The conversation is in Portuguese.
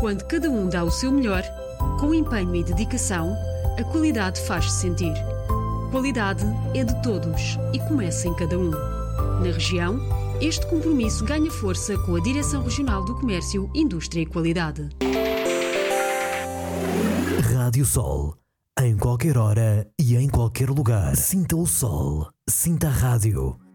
Quando cada um dá o seu melhor, com empenho e dedicação, a qualidade faz-se sentir. Qualidade é de todos e começa em cada um. Na região, este compromisso ganha força com a Direção Regional do Comércio, Indústria e Qualidade. Rádio Sol. Em qualquer hora e em qualquer lugar. Sinta o sol. Sinta a rádio.